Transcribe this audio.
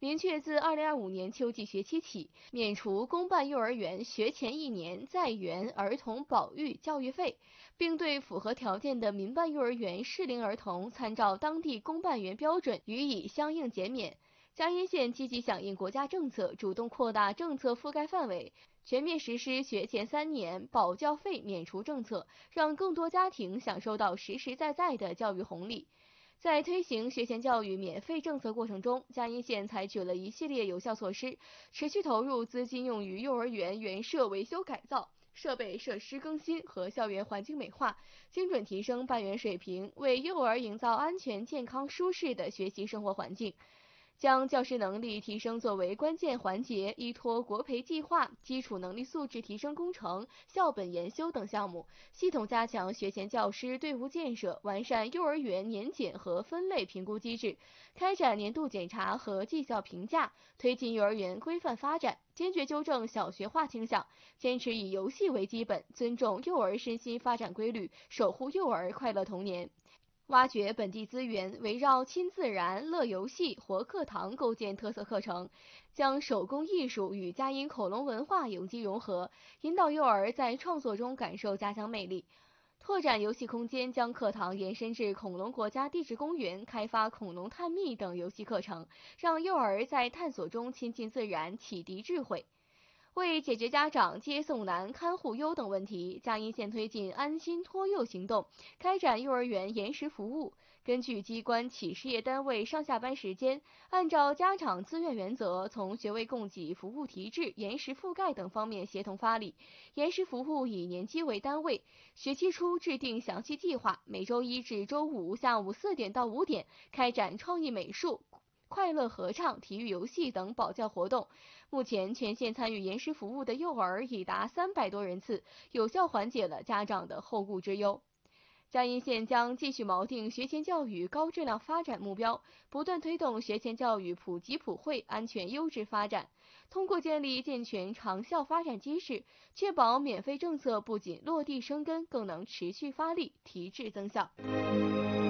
明确自2025年秋季学期起，免除公办幼儿园学前1年在园儿童保育教育费，并对符合条件的民办幼儿园适龄儿童参照当地公办园标准予以相应减免。嘉荫县积极响应国家政策，主动扩大政策覆盖范围，全面实施学前3年保教费免除政策，让更多家庭享受到实实在在的教育红利。在推行学前教育免费政策过程中，嘉荫县采取了一系列有效措施，持续投入资金用于幼儿园园舍维修改造、设备设施更新和校园环境美化，精准提升办园水平，为幼儿营造安全、健康、舒适的学习生活环境。将教师能力提升作为关键环节，依托国培计划、基础能力素质提升工程、校本研修等项目，系统加强学前教师队伍建设，完善幼儿园年检和分类评估机制，开展年度检查和绩效评价，推进幼儿园规范发展，坚决纠正小学化倾向，坚持以游戏为基本，尊重幼儿身心发展规律，守护幼儿快乐童年。挖掘本地资源，围绕亲自然、乐游戏、活课堂构建特色课程，将手工艺术与嘉荫恐龙文化有机融合，引导幼儿在创作中感受家乡魅力。拓展游戏空间，将课堂延伸至恐龙国家地质公园，开发恐龙探秘等游戏课程，让幼儿在探索中亲近自然，启迪智慧。为解决家长接送难、看护优等问题，嘉荫县推进安心托幼行动，开展幼儿园延时服务。根据机关企事业单位上下班时间，按照家长自愿原则，从学位供给、服务提质、延时覆盖等方面协同发力。延时服务以年级为单位，学期初制定详细计划，每周1至周5下午4点到5点开展创意美术、快乐合唱、体育游戏等保教活动。目前全县参与延时服务的幼儿已达300多人次，有效缓解了家长的后顾之忧。嘉荫县将继续锚定学前教育高质量发展目标，不断推动学前教育普及普惠、安全优质发展。通过建立健全长效发展机制，确保免费政策不仅落地生根，更能持续发力，提质增效。